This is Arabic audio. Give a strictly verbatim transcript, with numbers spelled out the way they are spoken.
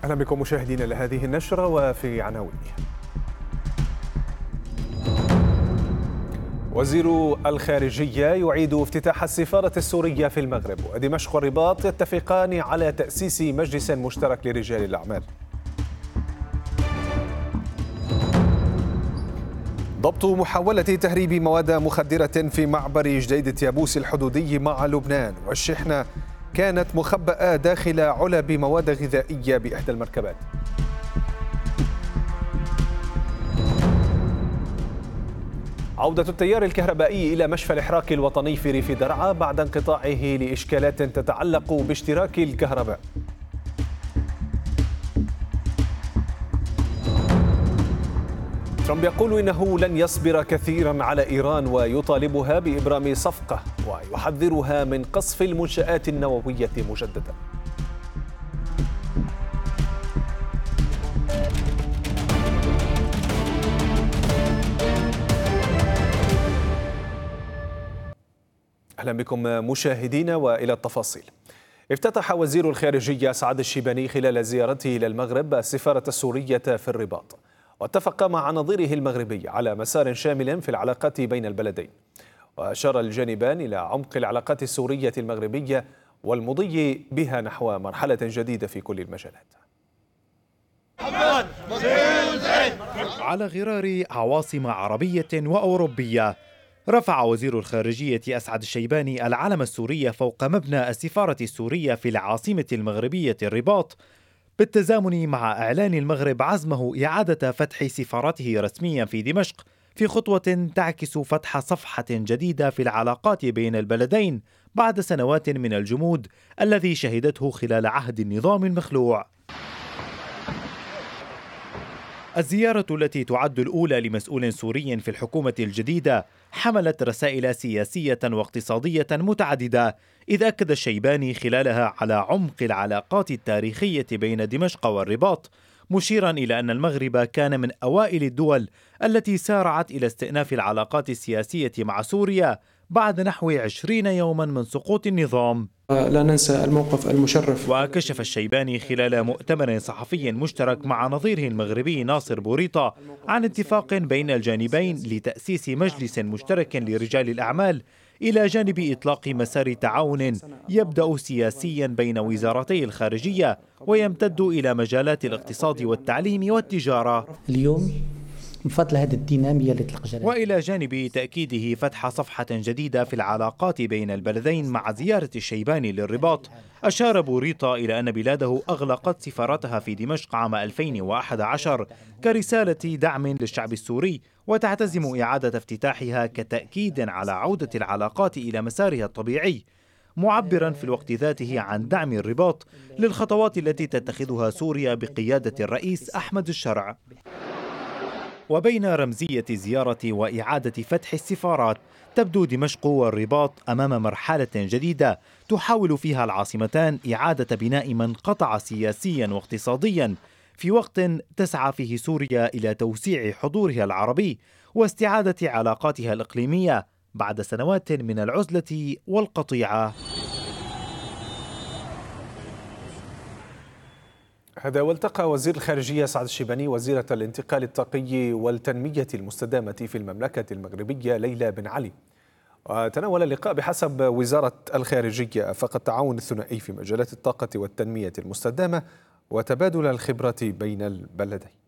أهلا بكم مشاهدينا لهذه النشرة وفي عناوينها. وزير الخارجية يعيد افتتاح السفارة السورية في المغرب، ودمشق والرباط يتفقان على تأسيس مجلس مشترك لرجال الأعمال. ضبط محاولة تهريب مواد مخدرة في معبر جديدة يابوس الحدودي مع لبنان، والشحنة كانت مخبأة داخل علب مواد غذائية بإحدى المركبات. عودة التيار الكهربائي إلى مشفى الإحراق الوطني في ريف درعا بعد انقطاعه لإشكالات تتعلق باشتراك الكهرباء. ترامب يقول إنه لن يصبر كثيرا على إيران ويطالبها بإبرام صفقة، ويحذرها من قصف المنشآت النووية مجددا. أهلا بكم مشاهدينا وإلى التفاصيل. افتتح وزير الخارجية سعد الشيباني خلال زيارته إلى المغرب السفارة السورية في الرباط، واتفق مع نظيره المغربي على مسار شامل في العلاقات بين البلدين. وأشار الجانبان إلى عمق العلاقات السورية المغربية والمضي بها نحو مرحلة جديدة في كل المجالات. على غرار عواصم عربية وأوروبية، رفع وزير الخارجية أسعد الشيباني العلم السوري فوق مبنى السفارة السورية في العاصمة المغربية الرباط، بالتزامن مع إعلان المغرب عزمه إعادة فتح سفارته رسميا في دمشق، في خطوة تعكس فتح صفحة جديدة في العلاقات بين البلدين بعد سنوات من الجمود الذي شهدته خلال عهد النظام المخلوع. الزيارة التي تعد الأولى لمسؤول سوري في الحكومة الجديدة حملت رسائل سياسية واقتصادية متعددة، إذ أكد الشيباني خلالها على عمق العلاقات التاريخية بين دمشق والرباط، مشيرا إلى أن المغرب كان من أوائل الدول التي سارعت إلى استئناف العلاقات السياسية مع سوريا بعد نحو عشرين يوما من سقوط النظام. لا ننسى الموقف المشرف. وكشف الشيباني خلال مؤتمر صحفي مشترك مع نظيره المغربي ناصر بوريطة عن اتفاق بين الجانبين لتأسيس مجلس مشترك لرجال الأعمال، إلى جانب إطلاق مسار تعاون يبدأ سياسيا بين وزارتي الخارجية ويمتد إلى مجالات الاقتصاد والتعليم والتجارة. اليوم من فضل هذه الدينامية اللي تطلق جلالة. وإلى جانب تأكيده فتح صفحة جديدة في العلاقات بين البلدين مع زيارة الشيباني للرباط، أشار بوريطة إلى أن بلاده أغلقت سفارتها في دمشق عام ألفين وأحد عشر كرسالة دعم للشعب السوري، وتعتزم إعادة افتتاحها كتأكيد على عودة العلاقات إلى مسارها الطبيعي، معبرا في الوقت ذاته عن دعم الرباط للخطوات التي تتخذها سوريا بقيادة الرئيس أحمد الشرع. وبين رمزية زيارة وإعادة فتح السفارات، تبدو دمشق والرباط أمام مرحلة جديدة تحاول فيها العاصمتان إعادة بناء ما انقطع سياسيا واقتصاديا، في وقت تسعى فيه سوريا إلى توسيع حضورها العربي واستعادة علاقاتها الإقليمية بعد سنوات من العزلة والقطيعة. هذا والتقى وزير الخارجية سعد الشيباني وزيرة الانتقال الطاقي والتنمية المستدامة في المملكة المغربية ليلى بن علي. وتناول اللقاء بحسب وزارة الخارجية آفاق التعاون الثنائي في مجالات الطاقة والتنمية المستدامة وتبادل الخبرات بين البلدين.